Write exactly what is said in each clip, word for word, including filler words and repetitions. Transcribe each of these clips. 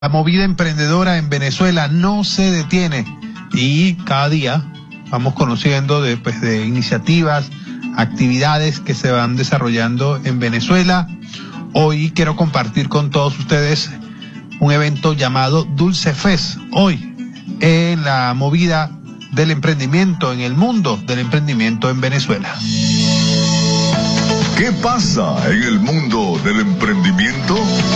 La movida emprendedora en Venezuela no se detiene y cada día vamos conociendo de, pues, de iniciativas, actividades que se van desarrollando en Venezuela. Hoy quiero compartir con todos ustedes un evento llamado Dulce Fest, hoy en la movida del emprendimiento, en el mundo del emprendimiento en Venezuela. ¿Qué pasa en el mundo del emprendimiento?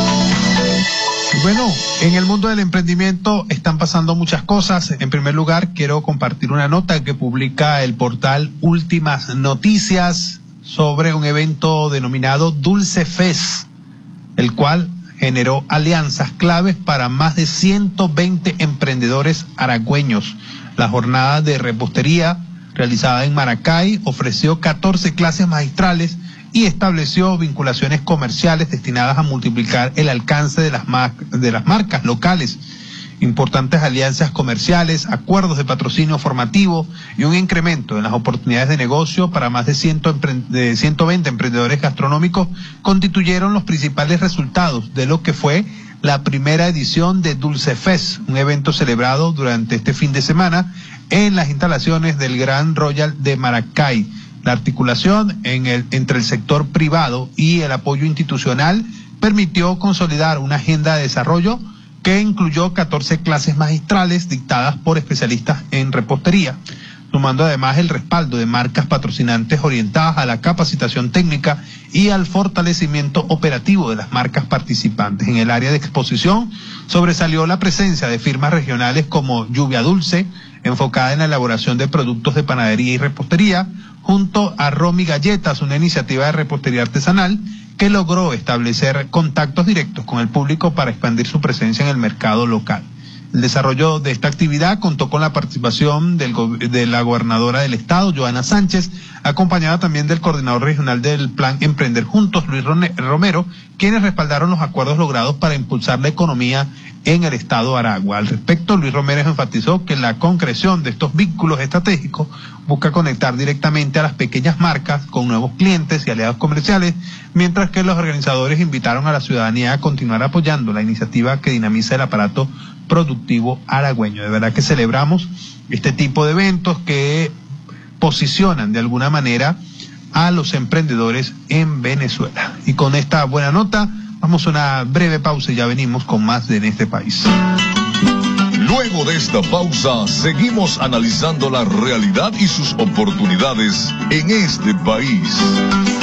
Bueno, en el mundo del emprendimiento están pasando muchas cosas. En primer lugar, quiero compartir una nota que publica el portal Últimas Noticias sobre un evento denominado Dulce Fest, el cual generó alianzas claves para más de ciento veinte emprendedores aragüeños. La jornada de repostería realizada en Maracay ofreció catorce clases magistrales y estableció vinculaciones comerciales destinadas a multiplicar el alcance de las, mar de las marcas locales, importantes alianzas comerciales, acuerdos de patrocinio formativo y un incremento en las oportunidades de negocio para más de, cien, de ciento veinte emprendedores gastronómicos constituyeron los principales resultados de lo que fue la primera edición de Dulce Fest, un evento celebrado durante este fin de semana en las instalaciones del Grand Royal de Maracay. La articulación en el, entre el sector privado y el apoyo institucional permitió consolidar una agenda de desarrollo que incluyó catorce clases magistrales dictadas por especialistas en repostería, sumando además el respaldo de marcas patrocinantes orientadas a la capacitación técnica y al fortalecimiento operativo de las marcas participantes. En el área de exposición sobresalió la presencia de firmas regionales como Lluvia Dulce, enfocada en la elaboración de productos de panadería y repostería, junto a Romy Galletas, una iniciativa de repostería artesanal que logró establecer contactos directos con el público para expandir su presencia en el mercado local. El desarrollo de esta actividad contó con la participación del, de la gobernadora del estado, Joana Sánchez, acompañada también del coordinador regional del Plan Emprender Juntos, Luis Romero, quienes respaldaron los acuerdos logrados para impulsar la economía en el estado de Aragua. Al respecto, Luis Romero enfatizó que la concreción de estos vínculos estratégicos busca conectar directamente a las pequeñas marcas con nuevos clientes y aliados comerciales, mientras que los organizadores invitaron a la ciudadanía a continuar apoyando la iniciativa que dinamiza el aparato productivo aragüeño. De verdad que celebramos este tipo de eventos que posicionan de alguna manera a los emprendedores en Venezuela. Y con esta buena nota, vamos a una breve pausa y ya venimos con más de En Este País. Luego de esta pausa, seguimos analizando la realidad y sus oportunidades en este país.